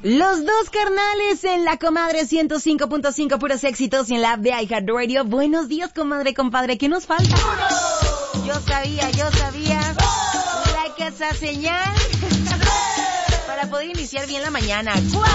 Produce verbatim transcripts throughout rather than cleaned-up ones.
Los dos carnales en la comadre ciento cinco punto cinco, puros éxitos, y en la app de iHeartRadio. Buenos días, comadre, compadre, ¿qué nos falta? Yo sabía, yo sabía. Like esa señal para poder iniciar bien la mañana.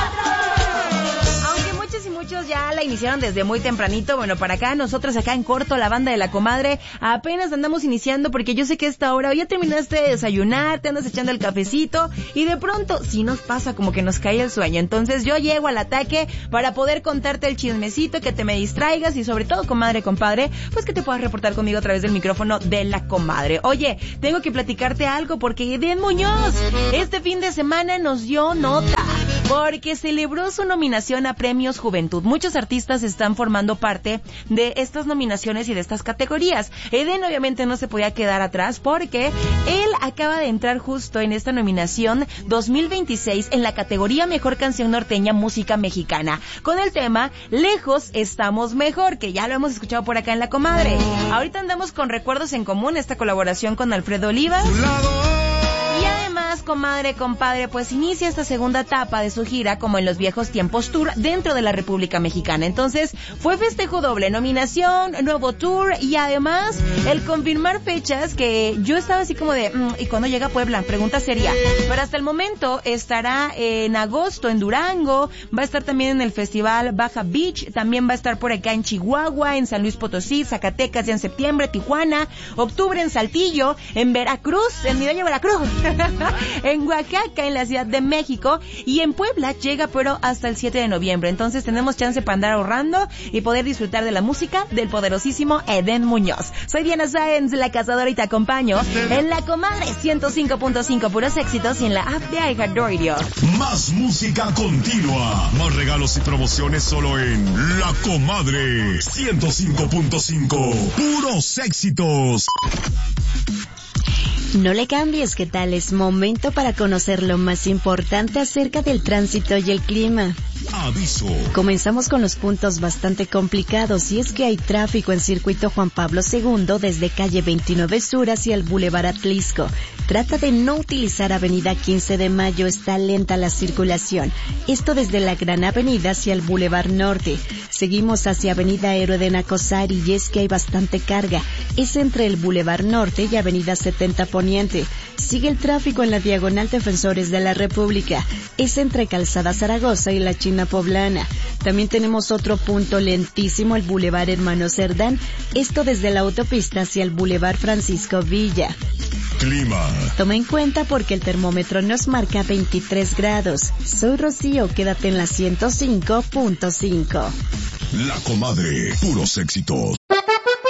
Aunque muchos y muchos ya la iniciaron desde muy tempranito, bueno, para acá, nosotros acá en corto, la banda de la comadre, apenas andamos iniciando, porque yo sé que a esta hora ya terminaste de desayunar, te andas echando el cafecito, y de pronto sí nos pasa como que nos cae el sueño. Entonces yo llego al ataque para poder contarte el chismecito, que te me distraigas, y sobre todo, comadre, compadre, pues que te puedas reportar conmigo a través del micrófono de la comadre. Oye, tengo que platicarte algo, porque Eden Muñoz este fin de semana nos dio nota, porque celebró su nominación a Premios Juventud. Muchos artistas están formando parte de estas nominaciones y de estas categorías. Eden obviamente no se podía quedar atrás, porque él acaba de entrar justo en esta nominación dos mil veintiséis en la categoría Mejor Canción Norteña Música Mexicana, con el tema Lejos Estamos Mejor, que ya lo hemos escuchado por acá en la comadre. Ahorita andamos con Recuerdos en Común, esta colaboración con Alfredo Olivas. Y además, comadre, compadre, pues inicia esta segunda etapa de su gira como en los viejos tiempos tour dentro de la República Mexicana. Entonces, fue festejo doble, nominación, nuevo tour, y además el confirmar fechas que yo estaba así como de, mmm, ¿y cuándo llega a Puebla? Pregunta seria. Pero hasta el momento estará en agosto en Durango, va a estar también en el Festival Baja Beach, también va a estar por acá en Chihuahua, en San Luis Potosí, Zacatecas ya en septiembre, Tijuana, octubre en Saltillo, en Veracruz, en mi bello Veracruz, en Oaxaca, en la Ciudad de México, y en Puebla llega pero hasta el siete de noviembre. Entonces tenemos chance para andar ahorrando y poder disfrutar de la música del poderosísimo Eden Muñoz. Soy Diana Sáenz, la cazadora, y te acompaño en la comadre ciento cinco punto cinco, puros éxitos, y en la app de iHeartRadio. Más música continua, más regalos y promociones solo en la comadre ciento cinco punto cinco, puros éxitos. No le cambies, ¿qué tal? Es momento para conocer lo más importante acerca del tránsito y el clima. Aviso. Comenzamos con los puntos bastante complicados, y es que hay tráfico en circuito Juan Pablo segundo desde calle veintinueve Sur hacia el Boulevard Atlisco. Trata de no utilizar avenida quince de mayo, está lenta la circulación. Esto desde la Gran Avenida hacia el Boulevard Norte. Seguimos hacia avenida Héroe de Nacosari, y es que hay bastante carga. Es entre el Boulevard Norte y avenida setenta Poniente. Sigue el tráfico en la diagonal Defensores de la República. Es entre Calzada Zaragoza y la China Poblana. También tenemos otro punto lentísimo, el Boulevard Hermano Cerdán. Esto desde la autopista hacia el Boulevard Francisco Villa. Clima. Toma en cuenta porque el termómetro nos marca veintitrés grados. Soy Rocío, quédate en la ciento cinco punto cinco. La comadre, puros éxitos.